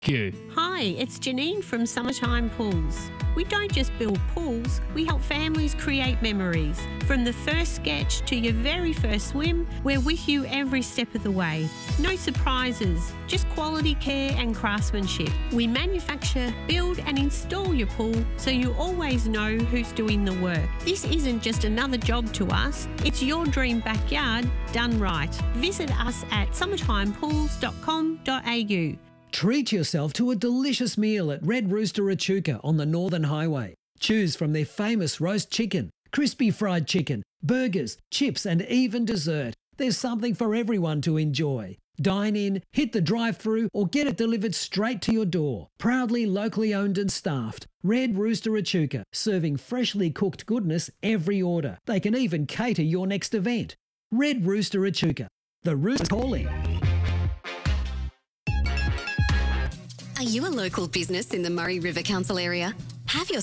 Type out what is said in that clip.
You. Hi, it's Janine from Summertime Pools. We don't just build pools, we help families create memories. From the first sketch to your very first swim, we're with you every step of the way. No surprises, just quality care and craftsmanship. We manufacture, build and install your pool so you always know who's doing the work. This isn't just another job to us, it's your dream backyard done right. Visit us at summertimepools.com.au. Treat yourself to a delicious meal at Red Rooster Echuca on the Northern Highway. Choose from their famous roast chicken, crispy fried chicken, burgers, chips and even dessert. There's something for everyone to enjoy. Dine in, hit the drive-thru or get it delivered straight to your door. Proudly locally owned and staffed. Red Rooster Echuca, serving freshly cooked goodness every order. They can even cater your next event. Red Rooster Echuca. The rooster's calling. Are you a local business in the Murray River Council area? Have your